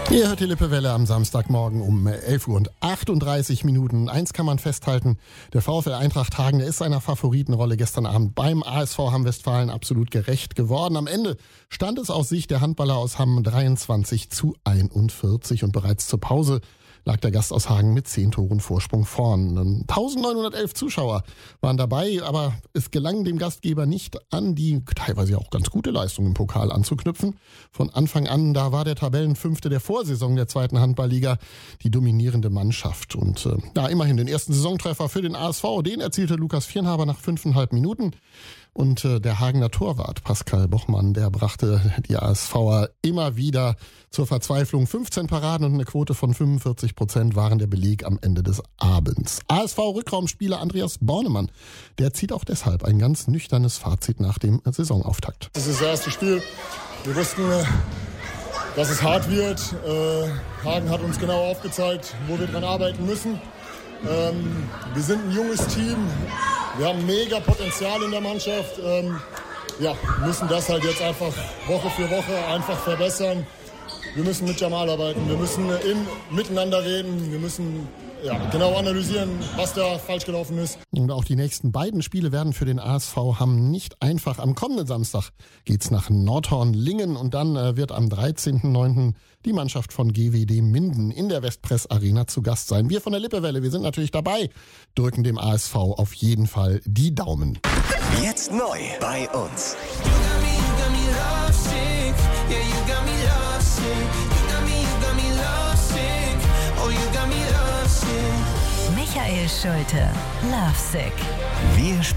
Ihr hört die Lippewelle am Samstagmorgen um 11:38 Uhr. Eins kann man festhalten, der VfL Eintracht Hagen, der ist seiner Favoritenrolle gestern Abend beim ASV Hamm Westfalen absolut gerecht geworden. Am Ende stand es aus Sicht der Handballer aus Hamm 23:41 und bereits zur Pause lag der Gast aus Hagen mit 10 Toren Vorsprung vorn. 1911 Zuschauer waren dabei, aber es gelang dem Gastgeber nicht, an die teilweise auch ganz gute Leistung im Pokal anzuknüpfen. Von Anfang an, da war der Tabellenfünfte der Vorsaison der zweiten Handballliga die dominierende Mannschaft. Und immerhin den ersten Saisontreffer für den ASV, den erzielte Lukas Viernhaber nach 5,5 Minuten. Und der Hagener Torwart Pascal Bochmann, der brachte die ASVer immer wieder zur Verzweiflung. 15 Paraden und eine Quote von 45% waren der Beleg am Ende des Abends. ASV-Rückraumspieler Andreas Bornemann, der zieht auch deshalb ein ganz nüchternes Fazit nach dem Saisonauftakt. Das ist das erste Spiel. Wir wussten, dass es hart wird. Hagen hat uns genau aufgezeigt, wo wir dran arbeiten müssen. Wir sind ein junges Team. Wir haben mega Potenzial in der Mannschaft. Müssen das halt jetzt einfach Woche für Woche einfach verbessern. Wir müssen mit Jamal arbeiten. Wir müssen miteinander reden. Wir müssen genau analysieren, was da falsch gelaufen ist. Und auch die nächsten beiden Spiele werden für den ASV Hamm nicht einfach. Am kommenden Samstag geht's nach Nordhorn-Lingen und dann wird am 13.09. die Mannschaft von GWD Minden in der Westpress Arena zu Gast sein. Wir von der Lippewelle, wir sind natürlich dabei, drücken dem ASV auf jeden Fall die Daumen. Jetzt neu bei uns. Michael Schulte, Lovesick. Wir spielen